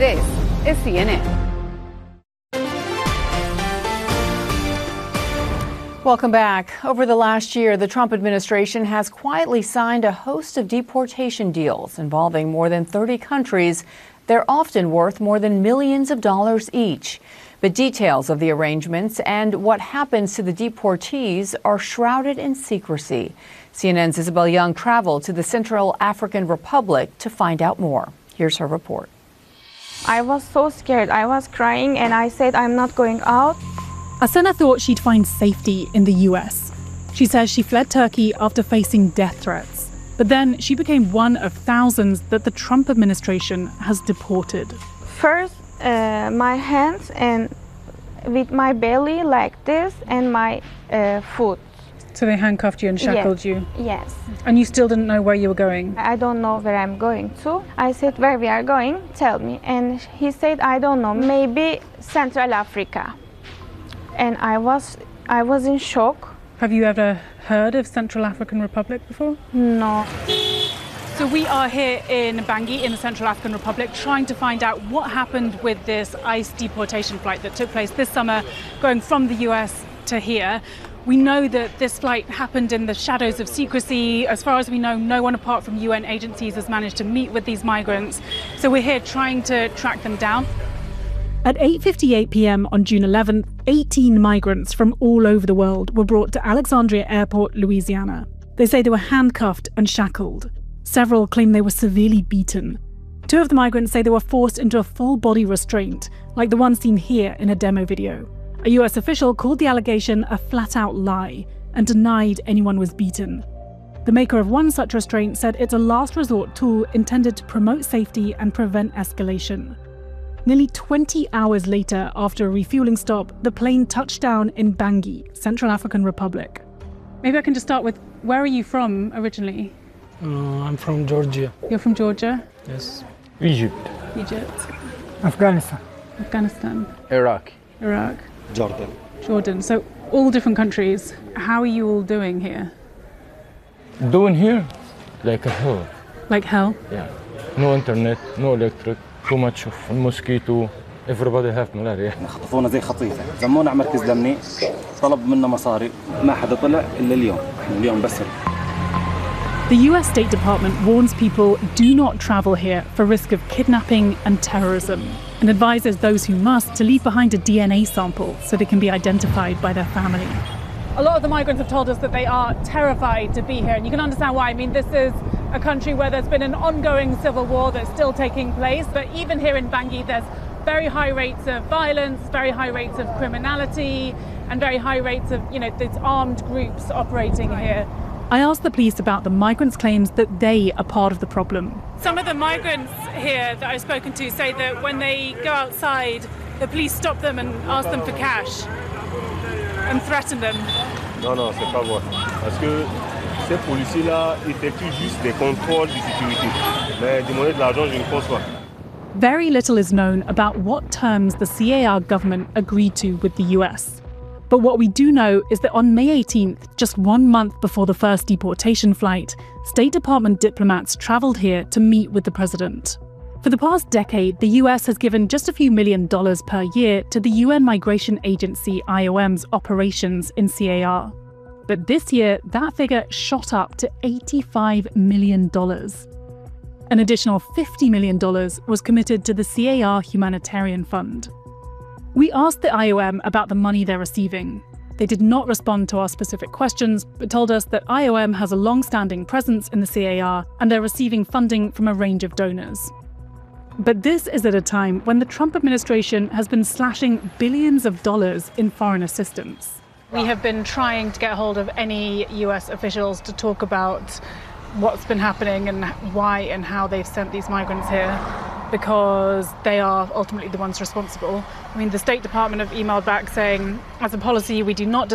This is CNN. Welcome back. Over the last year, the Trump administration has quietly signed a host of deportation deals involving more than 30 countries. They're often worth more than millions of dollars each. But details of the arrangements and what happens to the deportees are shrouded in secrecy. CNN's Isabel Young traveled to the Central African Republic to find out more. Here's her report. I was so scared. I was crying and I said, I'm not going out. Asena thought she'd find safety in the US. She says she fled Turkey after facing death threats. But then she became one of thousands that the Trump administration has deported. First, my hands and with my belly like this and my foot. So they handcuffed you and shackled you? Yes. And you still didn't know where you were going? I don't know where I'm going to. I said, where we are going? Tell me. And he said, I don't know, maybe Central Africa. And I was in shock. Have you ever heard of Central African Republic before? No. So we are here in Bangui in the Central African Republic trying to find out what happened with this ICE deportation flight that took place this summer going from the US to here. We know that this flight happened in the shadows of secrecy. As far as we know, no one apart from UN agencies has managed to meet with these migrants. So we're here trying to track them down. At 8:58 p.m. on June 11th, 18 migrants from all over the world were brought to Alexandria Airport, Louisiana. They say they were handcuffed and shackled. Several claim they were severely beaten. Two of the migrants say they were forced into a full-body restraint, like the one seen here in a demo video. A US official called the allegation a flat-out lie and denied anyone was beaten. The maker of one such restraint said it's a last resort tool intended to promote safety and prevent escalation. Nearly 20 hours later, after a refueling stop, the plane touched down in Bangui, Central African Republic. Maybe I can just start with, where are you from originally? I'm from Georgia. You're from Georgia? Yes. Egypt. Egypt. Afghanistan. Afghanistan. Iraq. Iraq. Jordan. Jordan. So all different countries. How are you all doing here? Doing here like a hell. Like hell? Yeah. No internet, no electric, too much of mosquito. Everybody have malaria. خطفونا زي خطيفة، زمونا على مركز الأمني، طلب منا مصاري، ما حدا طلع إلا اليوم، اليوم بس. The US State Department warns people do not travel here for risk of kidnapping and terrorism, and advises those who must to leave behind a DNA sample so they can be identified by their family. A lot of the migrants have told us that they are terrified to be here, and you can understand why. I mean, this is a country where there's been an ongoing civil war that's still taking place, but even here in Bangui, there's very high rates of violence, very high rates of criminality, and very high rates of, these armed groups operating here. I asked the police about the migrants' claims that they are part of the problem. Some of the migrants here that I've spoken to say that when they go outside, the police stop them and ask them for cash and threaten them. Non, c'est pas vrai. Parce que ces policiers-là effectuent juste des contrôles de sécurité. Mais demander de l'argent, je ne pense pas. Very little is known about what terms the CAR government agreed to with the US. But what we do know is that on May 18th, just 1 month before the first deportation flight, State Department diplomats travelled here to meet with the president. For the past decade, the US has given just a few $1 million per year to the UN Migration Agency IOM's operations in CAR. But this year, that figure shot up to $85 million. An additional $50 million was committed to the CAR Humanitarian Fund. We asked the IOM about the money they're receiving. They did not respond to our specific questions, but told us that IOM has a long-standing presence in the CAR and they're receiving funding from a range of donors. But this is at a time when the Trump administration has been slashing billions of dollars in foreign assistance. We have been trying to get hold of any US officials to talk about what's been happening and why and how they've sent these migrants here, because they are ultimately the ones responsible. I mean, the State Department have emailed back saying, as a policy, we do not